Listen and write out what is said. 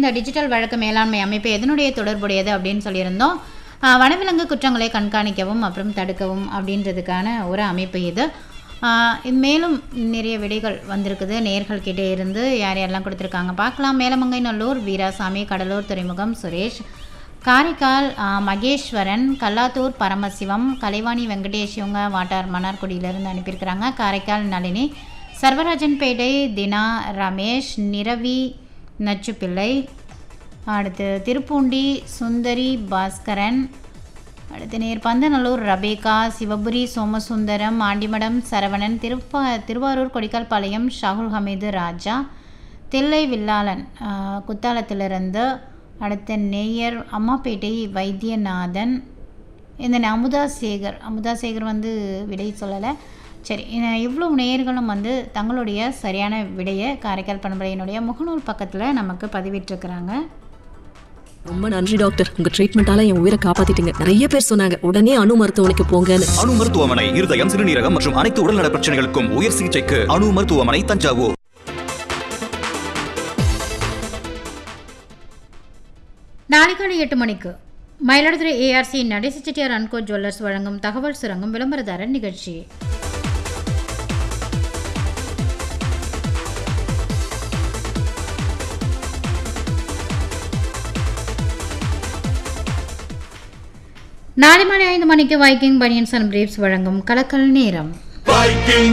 இந்த டிஜிட்டல் வழக்கு மேலாண்மை அமைப்பு எதனுடைய தொடர்புடையது அப்படின்னு சொல்லியிருந்தோம். வனவிலங்கு குற்றங்களை கண்காணிக்கவும் அப்புறம் தடுக்கவும் அப்படின்றதுக்கான ஒரு அமைப்பு இது. மேலும் நிறைய விடைகள் வந்திருக்குது நேர்கள் கிட்டே இருந்து. யார் யாரெல்லாம் கொடுத்துருக்காங்க பார்க்கலாம். மேலமங்கை நல்லூர் வீராசாமி, கடலூர் துறைமுகம் சுரேஷ், காரைக்கால் மகேஸ்வரன், கல்லாத்தூர் பரமசிவம், கலைவாணி வெங்கடேஷ், இவங்க வாட்டார் மன்னார்குடியிலேருந்து அனுப்பியிருக்கிறாங்க. காரைக்கால் நளினி, சர்வராஜன்பேட்டை தினா, ரமேஷ், நிரவி நச்சுப்பிள்ளை, அடுத்து திருப்பூண்டி சுந்தரி பாஸ்கரன், அடுத்து நேர் பந்தநல்லூர் ரபேகா, சிவபுரி சோமசுந்தரம், ஆண்டிமடம் சரவணன், திருவாரூர் கொடிக்கால்பாளையம் ஷாகுல் ஹமீது ராஜா, தில்லை வில்லாளன் குத்தாலத்திலிருந்து, அடுத்த நேயர் அம்மாப்பேட்டை வைத்தியநாதன், இந்த அமுதா சேகர் வந்து விடை சொல்லலை. சரி, இவ்வளோ நேயர்களும் வந்து தங்களுடைய சரியான விடையை காரைக்கால் பண்பலையினுடைய முகநூல் பக்கத்தில் நமக்கு பதிவிட்டிருக்கிறாங்க. ரொம்ப நன்றி டாக்டர், உங்க ட்ரீட்மெண்டால என் உயிரை காப்பாத்திட்டீங்க. நிறைய பேர் சொன்னாங்க உடனே அணு மருத்துவமனைக்கு போங்கன்னு. அணு மருத்துவமனை இருதயம், சிறுநீரகம் மற்றும் அனைத்து உடல்நல பிரச்சனைகளுக்கும் உயர் சிகிச்சைக்கு அணு மருத்துவமனை, தஞ்சாவூர். நாளை காலை 8 மணிக்கு Mayiladuthurai ARC Natesa Chettiar and Co jewellers வழங்கும் தகவல் சுரங்கம் விளம்பரதாரர் நிகழ்ச்சி. நாளை மாலை 5 மணிக்கு வைக்கிங் பனியன்ஸ் அண்ட் பிரீப்ஸ் வழங்கும் கலக்கல் நேரம்.